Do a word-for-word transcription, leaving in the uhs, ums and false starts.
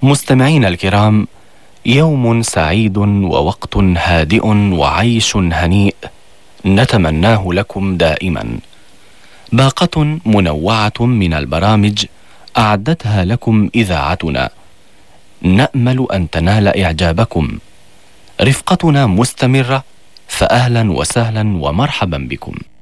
مستمعين الكرام، يوم سعيد ووقت هادئ وعيش هنيء نتمناه لكم دائما. باقة منوعة من البرامج أعدتها لكم إذاعتنا، نأمل أن تنال إعجابكم. رفقتنا مستمرة، فأهلا وسهلا ومرحبا بكم.